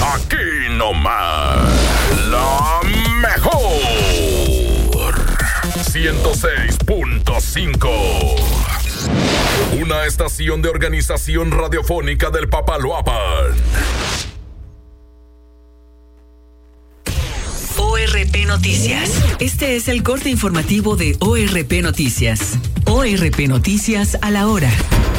Aquí nomás, la mejor 106.5. Una estación de Organización Radiofónica del Papaloapan. ORP Noticias. Este es el corte informativo de ORP Noticias. ORP Noticias a la hora.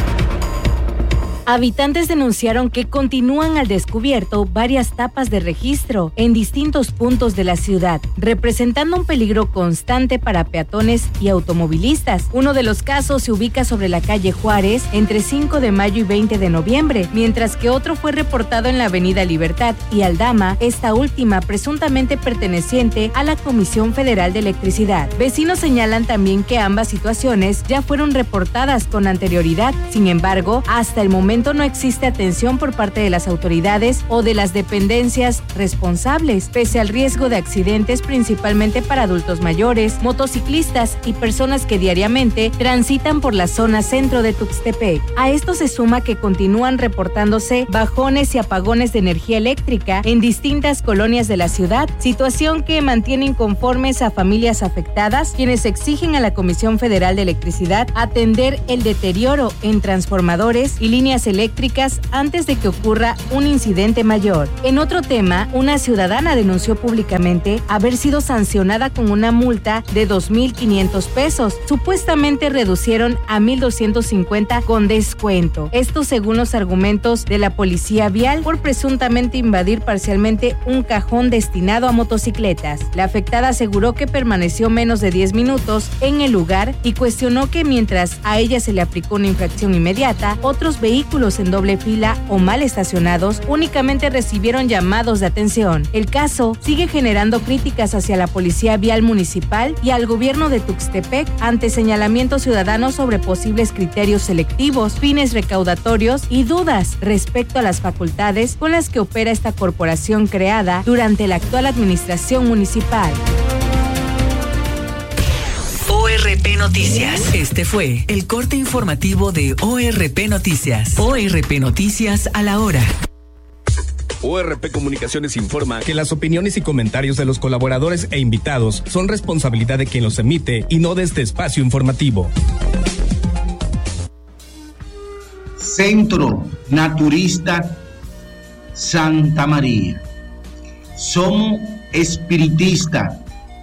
Habitantes denunciaron que continúan al descubierto varias tapas de registro en distintos puntos de la ciudad, representando un peligro constante para peatones y automovilistas. Uno de los casos se ubica sobre la calle Juárez entre 5 de mayo y 20 de noviembre, mientras que otro fue reportado en la avenida Libertad y Aldama, esta última presuntamente perteneciente a la Comisión Federal de Electricidad. Vecinos señalan también que ambas situaciones ya fueron reportadas con anterioridad. Sin embargo, hasta el momento no existe atención por parte de las autoridades o de las dependencias responsables, pese al riesgo de accidentes principalmente para adultos mayores, motociclistas y personas que diariamente transitan por la zona centro de Tuxtepec. A esto se suma que continúan reportándose bajones y apagones de energía eléctrica en distintas colonias de la ciudad, situación que mantiene inconformes a familias afectadas, quienes exigen a la Comisión Federal de Electricidad atender el deterioro en transformadores y líneas eléctricas antes de que ocurra un incidente mayor. En otro tema, una ciudadana denunció públicamente haber sido sancionada con una multa de 2,500 pesos. Supuestamente reducieron a 1,250 con descuento. Esto según los argumentos de la policía vial por presuntamente invadir parcialmente un cajón destinado a motocicletas. La afectada aseguró que permaneció menos de 10 minutos en el lugar y cuestionó que mientras a ella se le aplicó una infracción inmediata, otros vehículos en doble fila o mal estacionados únicamente recibieron llamados de atención. El caso sigue generando críticas hacia la Policía Vial Municipal y al gobierno de Tuxtepec ante señalamientos ciudadanos sobre posibles criterios selectivos, fines recaudatorios y dudas respecto a las facultades con las que opera esta corporación creada durante la actual administración municipal. ORP Noticias. Este fue el corte informativo de ORP Noticias. ORP Noticias a la hora. ORP Comunicaciones informa que las opiniones y comentarios de los colaboradores e invitados son responsabilidad de quien los emite y no de este espacio informativo. Centro Naturista Santa María. Somos espiritistas,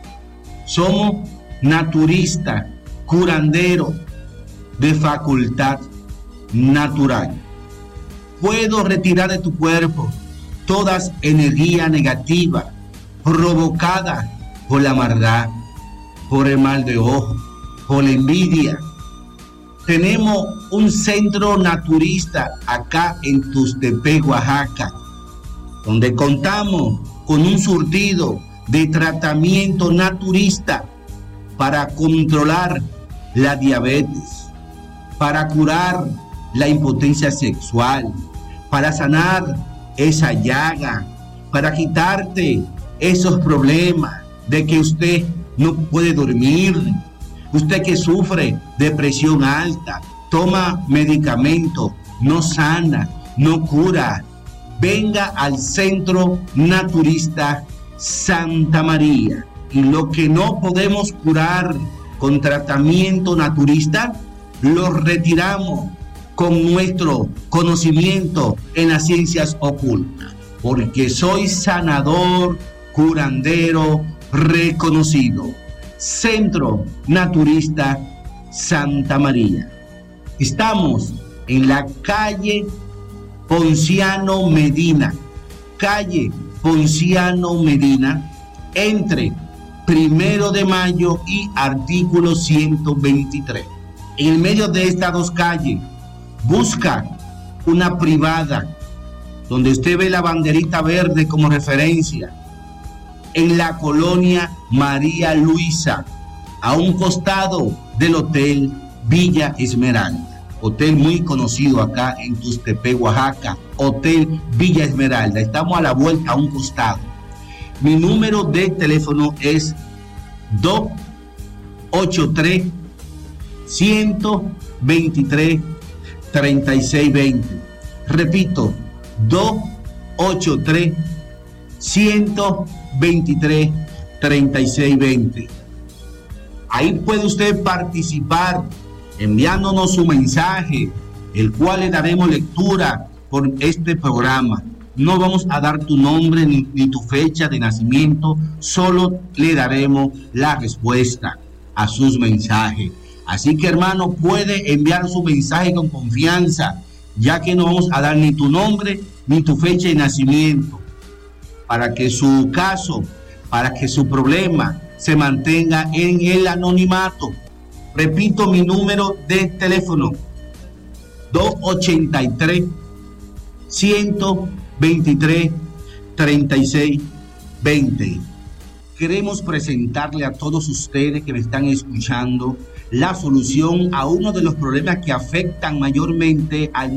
somos naturista, curandero de facultad natural. Puedo retirar de tu cuerpo todas energía negativa provocada por la maldad, por el mal de ojo, por la envidia. Tenemos un centro naturista acá en Tuxtepec, Oaxaca, donde contamos con un surtido de tratamiento naturista para controlar la diabetes, para curar la impotencia sexual, para sanar esa llaga, para quitarte esos problemas de que usted no puede dormir, usted que sufre de presión alta, toma medicamento, no sana, no cura. Venga al Centro Naturista Santa María. Y lo que no podemos curar con tratamiento naturista, lo retiramos con nuestro conocimiento en las ciencias ocultas. Porque soy sanador, curandero, reconocido. Centro Naturista Santa María. Estamos en la calle Ponciano Medina. Calle Ponciano Medina, entre 1 de Mayo y artículo 123. En el medio de estas dos calles, busca una privada donde usted ve la banderita verde como referencia, en la colonia María Luisa, a un costado del Hotel Villa Esmeralda, hotel muy conocido acá en Tuxtepec, Oaxaca, Hotel Villa Esmeralda. Estamos a la vuelta, a un costado. Mi número de teléfono es 283-123-3620. Repito, 283-123-3620. Ahí puede usted participar enviándonos su mensaje, el cual le daremos lectura por este programa. No vamos a dar tu nombre ni tu fecha de nacimiento, solo le daremos la respuesta a sus mensajes. Así que, hermano, puede enviar su mensaje con confianza, ya que no vamos a dar ni tu nombre ni tu fecha de nacimiento, para que su caso, para que su problema se mantenga en el anonimato. Repito mi número de teléfono: 283-123-3620. Queremos presentarle a todos ustedes que me están escuchando la solución a uno de los problemas que afectan mayormente al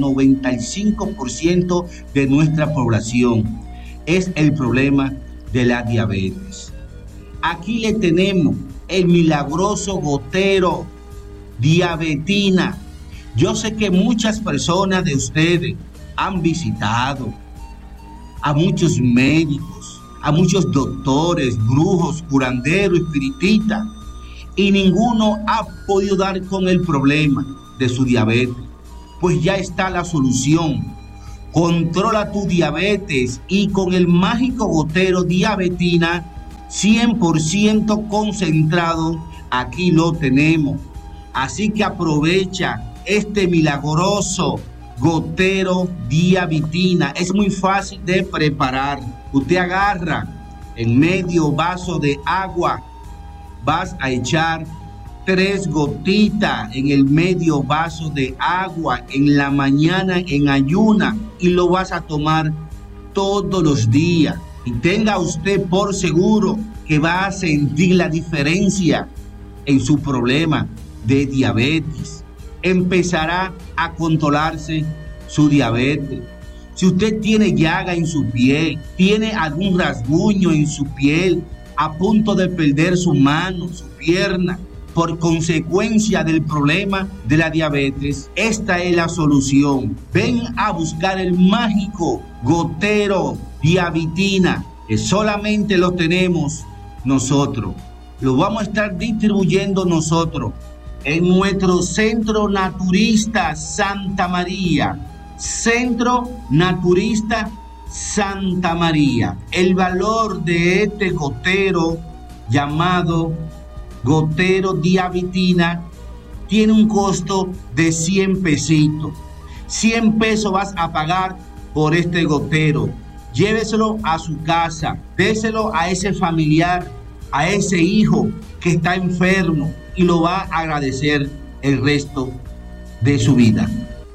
95% de nuestra población. Es el problema de la diabetes. Aquí le tenemos el milagroso gotero Diabetina. Yo sé que muchas personas de ustedes han visitado a muchos médicos, a muchos doctores, brujos, curanderos, espiritistas, y ninguno ha podido dar con el problema de su diabetes. Pues ya está la solución. Controla tu diabetes y con el mágico gotero Diabetina 100% concentrado, aquí lo tenemos. Así que aprovecha este milagroso gotero Diabetina. Es muy fácil de preparar. Usted agarra en medio vaso de agua, vas a echar 3 gotitas en el medio vaso de agua en la mañana en ayuna, y lo vas a tomar todos los días. Y tenga usted por seguro que va a sentir la diferencia en su problema de diabetes. Empezará a controlarse su diabetes. Si usted tiene llaga en su piel, tiene algún rasguño en su piel, a punto de perder su mano, su pierna, por consecuencia del problema de la diabetes, esta es la solución. Ven a buscar el mágico gotero Diabetina, que solamente lo tenemos nosotros. Lo vamos a estar distribuyendo nosotros en nuestro Centro Naturista Santa María. Centro Naturista Santa María. El valor de este gotero llamado gotero Diabetina tiene un costo de 100 pesitos. 100 pesos vas a pagar por este gotero. Lléveselo a su casa, déselo a ese familiar, a ese hijo que está enfermo, y lo va a agradecer el resto de su vida.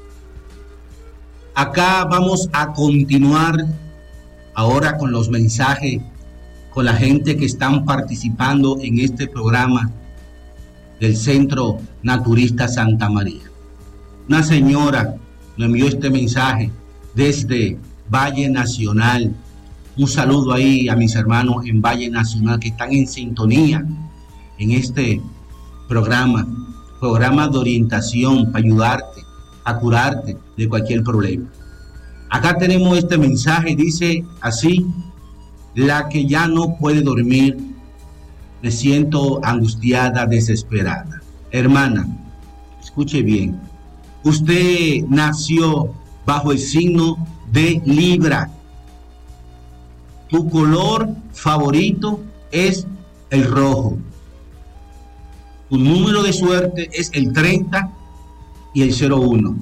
Acá vamos a continuar ahora con los mensajes, con la gente que están participando en este programa del Centro Naturista Santa María. Una señora nos envió este mensaje desde Valle Nacional. Un saludo ahí a mis hermanos en Valle Nacional que están en sintonía en este programa de orientación para ayudarte a curarte de cualquier problema. Acá tenemos este mensaje, dice así: la que ya no puede dormir, me siento angustiada, desesperada. Hermana, escuche bien, usted nació bajo el signo de Libra. Tu color favorito es el rojo. Tu número de suerte es el 30 y el 01.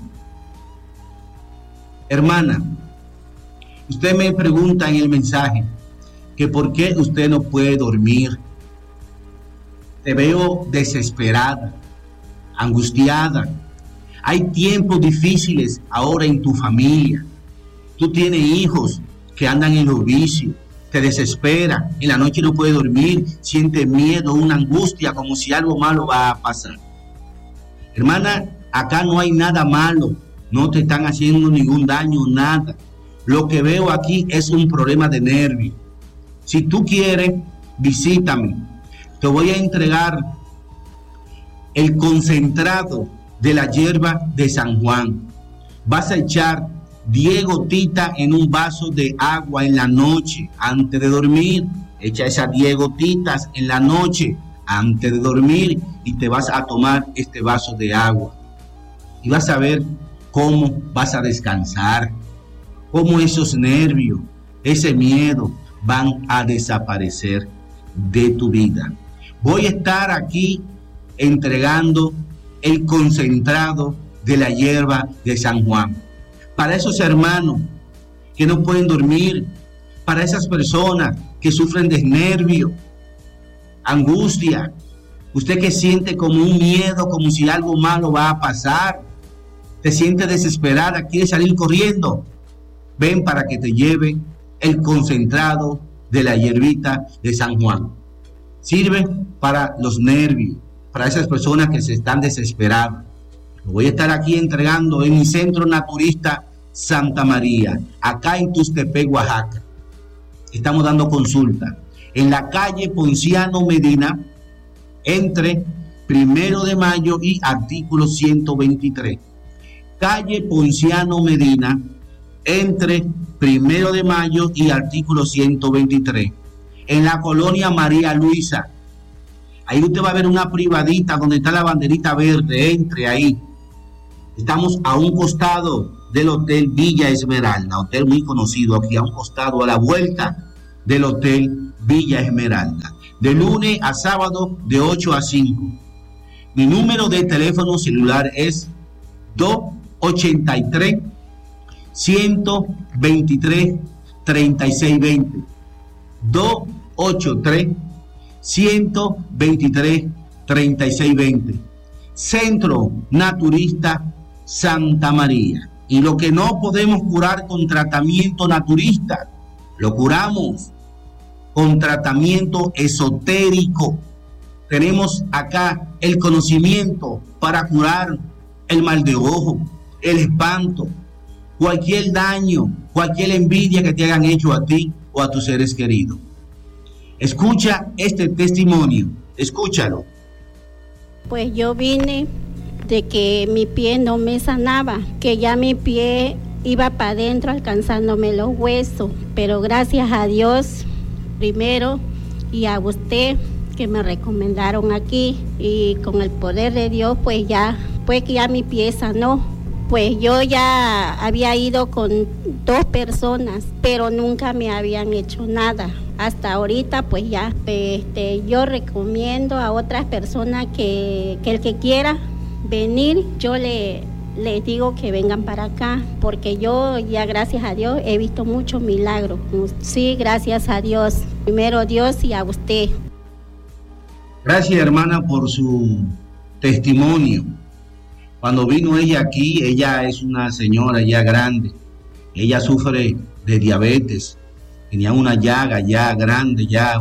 Hermana, usted me pregunta en el mensaje que por qué usted no puede dormir. Te veo desesperada, angustiada. Hay tiempos difíciles ahora en tu familia. Tú tienes hijos que andan en los vicios. Te desespera, en la noche no puede dormir, siente miedo, una angustia, como si algo malo va a pasar. Hermana, acá no hay nada malo, no te están haciendo ningún daño, nada. Lo que veo aquí es un problema de nervios. Si tú quieres, visítame. Te voy a entregar el concentrado de la hierba de San Juan. Vas a echar 10 gotitas en un vaso de agua en la noche antes de dormir. Echa esas 10 gotitas en la noche antes de dormir y te vas a tomar este vaso de agua. Y vas a ver cómo vas a descansar, cómo esos nervios, ese miedo van a desaparecer de tu vida. Voy a estar aquí entregando el concentrado de la hierba de San Juan. Para esos hermanos que no pueden dormir, para esas personas que sufren de nervio, angustia, usted que siente como un miedo, como si algo malo va a pasar, te siente desesperada, quiere salir corriendo, ven para que te lleve el concentrado de la hierbita de San Juan. Sirve para los nervios, para esas personas que se están desesperadas. Lo voy a estar aquí entregando en mi centro naturista Santa María, acá en Tustepec, Oaxaca. Estamos dando consulta en la calle Ponciano Medina, entre 1 de Mayo y artículo 123. Calle Ponciano Medina, entre 1 de Mayo y artículo 123. En la colonia María Luisa. Ahí usted va a ver una privadita donde está la banderita verde, entre ahí. Estamos a un costado del Hotel Villa Esmeralda, hotel muy conocido aquí, a un costado, a la vuelta del Hotel Villa Esmeralda. De lunes a sábado, de 8 a 5. Mi número de teléfono celular es 283-123-3620. 283-123-3620. Centro Naturista Santa María. Y lo que no podemos curar con tratamiento naturista, lo curamos con tratamiento esotérico. Tenemos acá el conocimiento para curar el mal de ojo, el espanto, cualquier daño, cualquier envidia que te hayan hecho a ti o a tus seres queridos. Escucha este testimonio, escúchalo. Pues yo vine de que mi pie no me sanaba, que ya mi pie iba para adentro alcanzándome los huesos, pero gracias a Dios primero y a usted que me recomendaron aquí, y con el poder de Dios pues que ya mi pie sanó. Pues yo ya había ido con 2 personas, pero nunca me habían hecho nada. Hasta ahorita pues ya, yo recomiendo a otras personas que el que quiera venir, yo les digo que vengan para acá, porque yo ya gracias a Dios he visto muchos milagros. Sí, gracias a Dios. Primero Dios y a usted. Gracias, hermana, por su testimonio. Cuando vino ella aquí, ella es una señora ya grande. Ella sufre de diabetes. Tenía una llaga ya grande, ya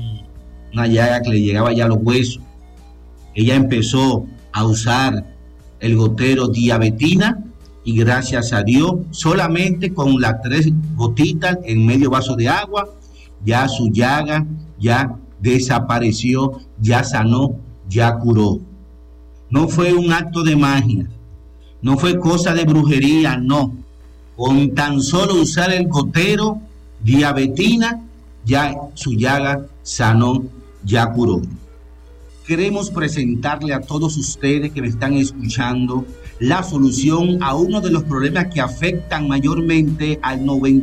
una llaga que le llegaba ya a los huesos. Ella empezó a usar el gotero Diabetina y gracias a Dios, solamente con las 3 gotitas en medio vaso de agua, ya su llaga ya desapareció, ya sanó, ya curó. No fue un acto de magia, no fue cosa de brujería, no. Con tan solo usar el gotero Diabetina, ya su llaga sanó, ya curó. Queremos presentarle a todos ustedes que me están escuchando la solución a uno de los problemas que afectan mayormente al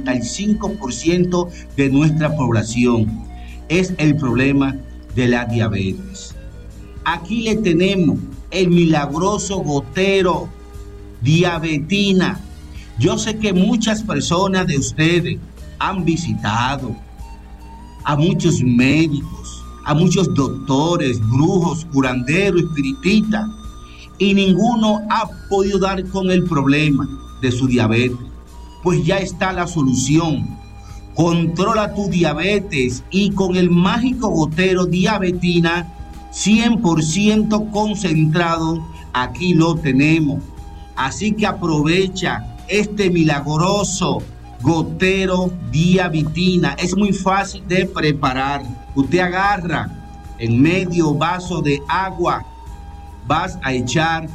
95% de nuestra población. Es el problema de la diabetes. Aquí le tenemos el milagroso gotero Diabetina. Yo sé que muchas personas de ustedes han visitado a muchos médicos, a muchos doctores, brujos, curanderos, espiritistas, y ninguno ha podido dar con el problema de su diabetes. Pues ya está la solución. Controla tu diabetes y con el mágico gotero Diabetina 100% concentrado, aquí lo tenemos. Así que aprovecha este milagroso gotero Diabetina. Es muy fácil de preparar. Usted agarra en medio vaso de agua, vas a echar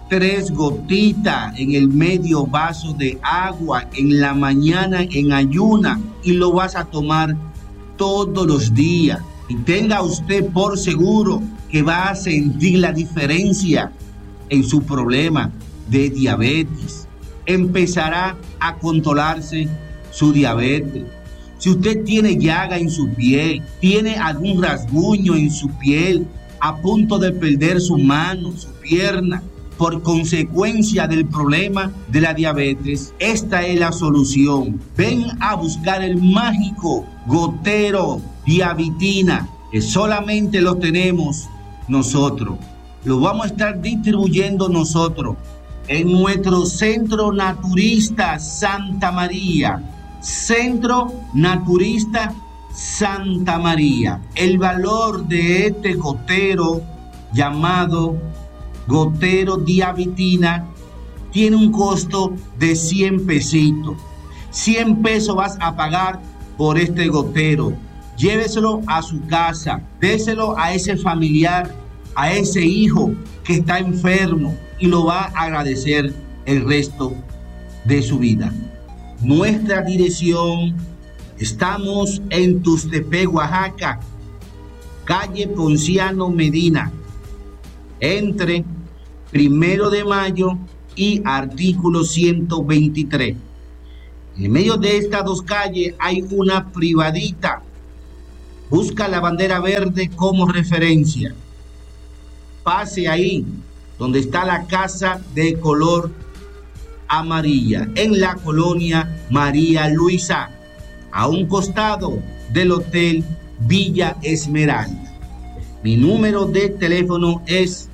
3 gotitas en el medio vaso de agua en la mañana en ayuna y lo vas a tomar todos los días. Y tenga usted por seguro que va a sentir la diferencia en su problema de diabetes. Empezará a controlarse su diabetes. Si usted tiene llaga en su piel, tiene algún rasguño en su piel, a punto de perder su mano, su pierna, por consecuencia del problema de la diabetes, esta es la solución. Ven a buscar el mágico gotero Diavitina, que solamente lo tenemos nosotros. Lo vamos a estar distribuyendo nosotros en nuestro Centro Naturista Santa María. Centro Naturista Santa María. El valor de este gotero llamado gotero Diavitina tiene un costo de 100 pesitos. 100 pesos vas a pagar por este gotero. Lléveselo a su casa, déselo a ese familiar, a ese hijo que está enfermo y lo va a agradecer el resto de su vida. Nuestra dirección, estamos en Tustepec, Oaxaca, calle Ponciano Medina, entre 1 de Mayo y artículo 123. En medio de estas dos calles hay una privadita. Busca la bandera verde como referencia. Pase ahí, donde está la casa de color amarilla, en la colonia María Luisa, a un costado del Hotel Villa Esmeralda. Mi número de teléfono es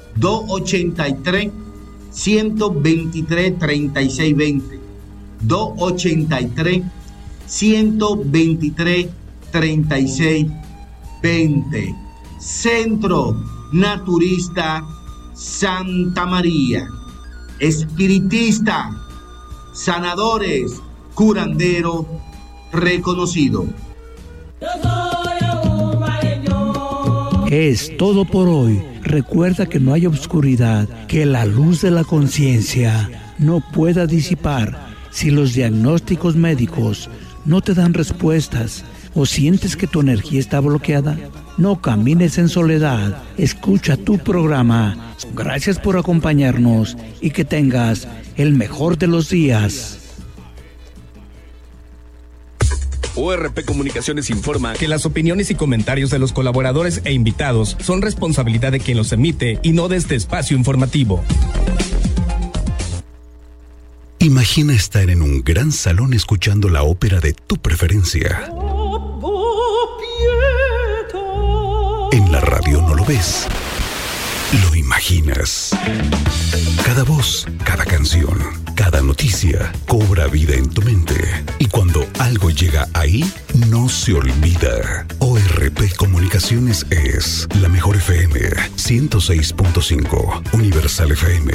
283-123-3620. 283-123-3620. Centro Naturista Santa María. Espiritista, sanadores, curandero reconocido. Es todo por hoy. Recuerda que no hay obscuridad que la luz de la conciencia no pueda disipar. Si los diagnósticos médicos no te dan respuestas o sientes que tu energía está bloqueada, no camines en soledad. Escucha tu programa. Gracias por acompañarnos y que tengas el mejor de los días. ORP Comunicaciones informa que las opiniones y comentarios de los colaboradores e invitados son responsabilidad de quien los emite y no de este espacio informativo. Imagina estar en un gran salón escuchando la ópera de tu preferencia. En la radio no lo ves, lo imaginas. Cada voz, cada canción, cada noticia cobra vida en tu mente. Y cuando algo llega ahí, no se olvida. ORP Comunicaciones es la mejor FM 106.5, Universal FM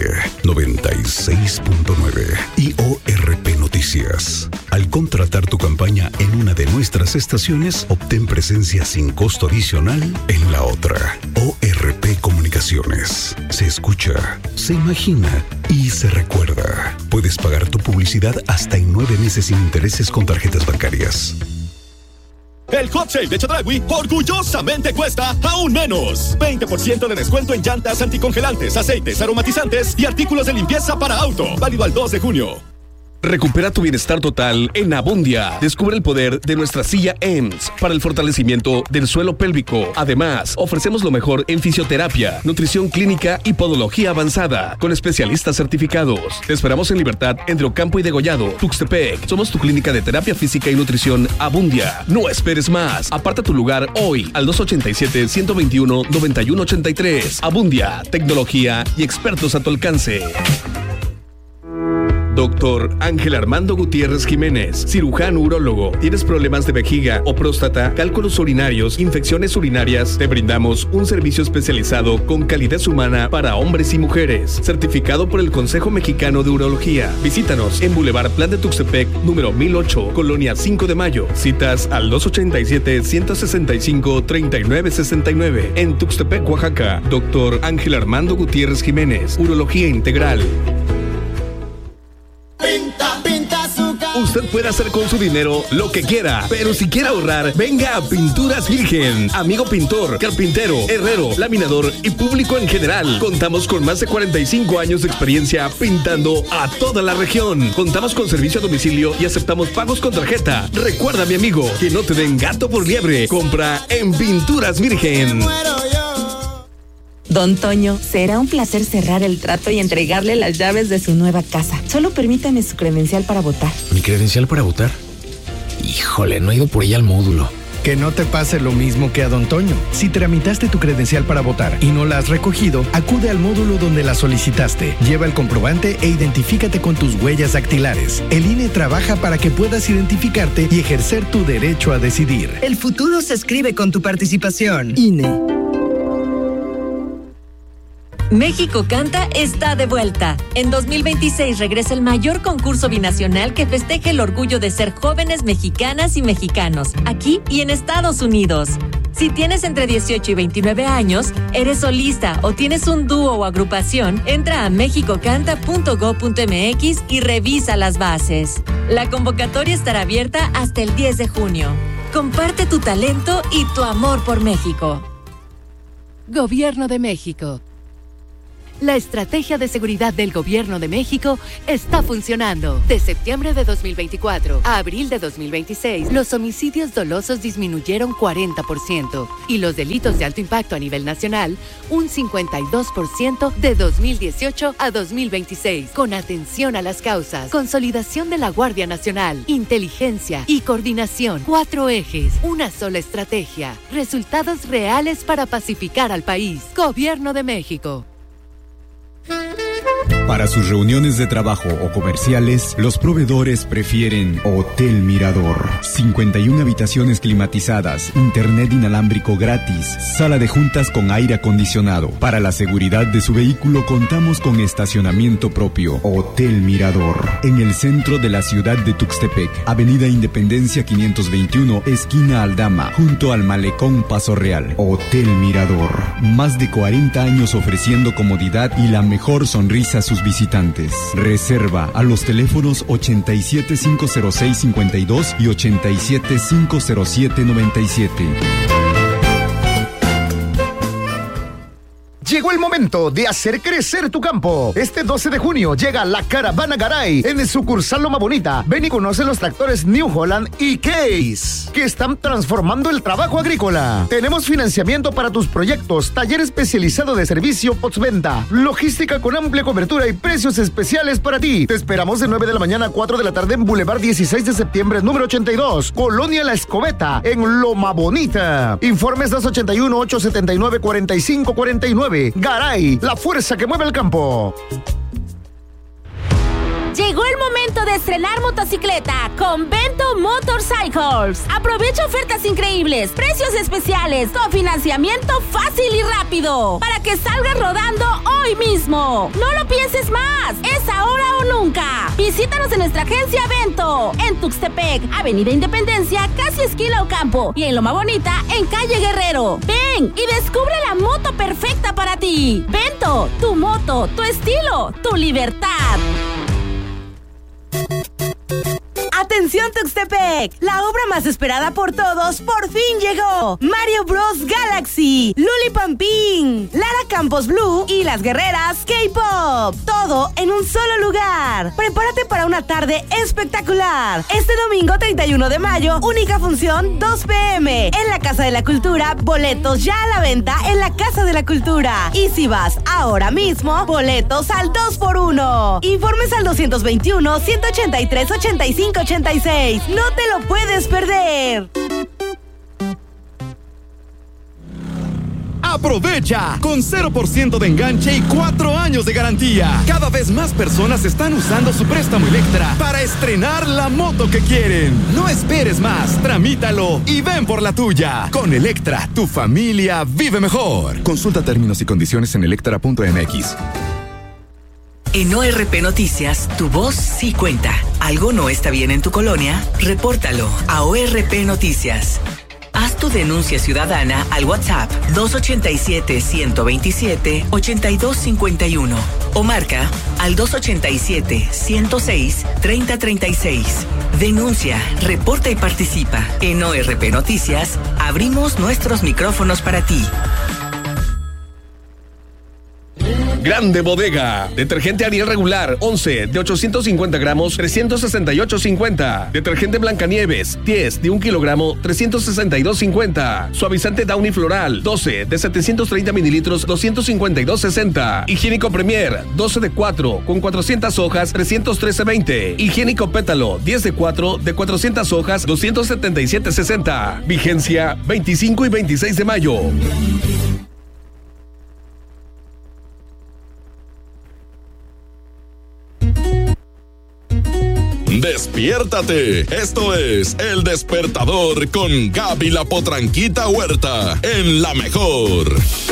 96.9 y ORP Noticias. Al contratar tu campaña en una de nuestras estaciones, obtén presencia sin costo adicional en la otra. ORP Comunicaciones. Se escucha, se imagina y se recuerda. Puedes pagar tu publicidad hasta en 9 meses sin intereses con tarjetas bancarias. El Hot Sale de Chedraui orgullosamente cuesta aún menos. 20% de descuento en llantas anticongelantes, aceites, aromatizantes y artículos de limpieza para auto. Válido al 2 de junio. Recupera tu bienestar total en Abundia. Descubre el poder de nuestra silla EMS para el fortalecimiento del suelo pélvico. Además, ofrecemos lo mejor en fisioterapia, nutrición clínica y podología avanzada, con especialistas certificados. Te esperamos en Libertad, entre Ocampo y Degollado, Tuxtepec. Somos tu clínica de terapia física y nutrición Abundia. No esperes más. Aparta tu lugar hoy al 287-121-9183. Abundia, tecnología y expertos a tu alcance. Doctor Ángel Armando Gutiérrez Jiménez, cirujano urólogo. ¿Tienes problemas de vejiga o próstata, cálculos urinarios, infecciones urinarias? Te brindamos un servicio especializado con calidez humana para hombres y mujeres, certificado por el Consejo Mexicano de Urología. Visítanos en Boulevard Plan de Tuxtepec, número 1008, Colonia 5 de Mayo. Citas al 287-165-3969. En Tuxtepec, Oaxaca. Doctor Ángel Armando Gutiérrez Jiménez, Urología Integral. Usted puede hacer con su dinero lo que quiera, pero si quiere ahorrar, venga a Pinturas Virgen. Amigo pintor, carpintero, herrero, laminador y público en general. Contamos con más de 45 años de experiencia pintando a toda la región. Contamos con servicio a domicilio y aceptamos pagos con tarjeta. Recuerda, mi amigo, que no te den gato por liebre. Compra en Pinturas Virgen. Don Toño, será un placer cerrar el trato y entregarle las llaves de su nueva casa. Solo permítame su credencial para votar. ¿Mi credencial para votar? Híjole, no he ido por ella al módulo. Que no te pase lo mismo que a Don Toño. Si tramitaste tu credencial para votar y no la has recogido, acude al módulo donde la solicitaste. Lleva el comprobante e identifícate con tus huellas dactilares. El INE trabaja para que puedas identificarte y ejercer tu derecho a decidir. El futuro se escribe con tu participación. INE. México Canta está de vuelta. En 2026 regresa el mayor concurso binacional que festeja el orgullo de ser jóvenes mexicanas y mexicanos, aquí y en Estados Unidos. Si tienes entre 18 y 29 años, eres solista o tienes un dúo o agrupación, entra a mexicocanta.go.mx y revisa las bases. La convocatoria estará abierta hasta el 10 de junio. Comparte tu talento y tu amor por México. Gobierno de México. La estrategia de seguridad del Gobierno de México está funcionando. De septiembre de 2024 a abril de 2026, los homicidios dolosos disminuyeron 40% y los delitos de alto impacto a nivel nacional un 52% de 2018 a 2026. Con atención a las causas, consolidación de la Guardia Nacional, inteligencia y coordinación. 4 ejes, una sola estrategia. Resultados reales para pacificar al país. Gobierno de México. Para sus reuniones de trabajo o comerciales, los proveedores prefieren Hotel Mirador. 51 habitaciones climatizadas, internet inalámbrico gratis, sala de juntas con aire acondicionado. Para la seguridad de su vehículo contamos con estacionamiento propio. Hotel Mirador, en el centro de la ciudad de Tuxtepec, Avenida Independencia 521, esquina Aldama, junto al Malecón Paso Real. Hotel Mirador, más de 40 años ofreciendo comodidad y la mejor sonrisa a sus visitantes. Reserva a los teléfonos 87-506-52 y 87-507-97. Llegó el momento de hacer crecer tu campo. Este 12 de junio llega la Caravana Garay en el sucursal Loma Bonita. Ven y conoce los tractores New Holland y Case, que están transformando el trabajo agrícola. Tenemos financiamiento para tus proyectos, taller especializado de servicio postventa, logística con amplia cobertura y precios especiales para ti. Te esperamos de 9 de la mañana a 4 de la tarde en Boulevard 16 de septiembre, número 82, Colonia La Escobeta, en Loma Bonita. Informes 281-879-4549. Garay, la fuerza que mueve el campo. Llegó el momento de estrenar motocicleta con Bento Motorcycles. Aprovecha ofertas increíbles, precios especiales, con financiamiento fácil y rápido, para que salgas rodando hoy mismo. No lo pienses más, es ahora o nunca. Visítanos en nuestra agencia Bento, en Tuxtepec, Avenida Independencia, casi esquina Ocampo, y en Loma Bonita, en calle Guerrero. Ven y descubre la moto perfecta para ti. Bento, tu moto, tu estilo, tu libertad. ¡Atención Tuxtepec! La obra más esperada por todos por fin llegó. Mario Bros Galaxy, Luli Pampín, Lara Campos Blue y Las Guerreras K-Pop. Todo en un solo lugar. Prepárate para una tarde espectacular. Este domingo 31 de mayo, única función 2 p.m. en la Casa de la Cultura. Boletos ya a la venta en la Casa de la Cultura. Y si vas ahora mismo, boletos al 2x1. Informes al 221-183-8586. No te lo puedes perder. ¡Aprovecha! Con 0% de enganche y 4 años de garantía. Cada vez más personas están usando su préstamo Electra para estrenar la moto que quieren. No esperes más, tramítalo y ven por la tuya. Con Electra, tu familia vive mejor. Consulta términos y condiciones en electra.mx. En ORP Noticias, tu voz sí cuenta. ¿Algo no está bien en tu colonia? Repórtalo a ORP Noticias. Haz tu denuncia ciudadana al WhatsApp 287-127-8251 o marca al 287-106-3036. Denuncia, reporta y participa. En ORP Noticias, abrimos nuestros micrófonos para ti. Grande Bodega. Detergente Ariel regular 11 de 850 gramos 368.50. Detergente Blancanieves 10 de 1 kilogramo 362.50. Suavizante Downy Floral 12 de 730 mililitros 252.60. Higiénico Premier 12 de 4 con 400 hojas 313.20. Higiénico Pétalo 10 de 4 de 400 hojas 277.60. Vigencia 25 y 26 de mayo. ¡Despiértate! Esto es El Despertador con Gaby la Potranquita Huerta en La Mejor.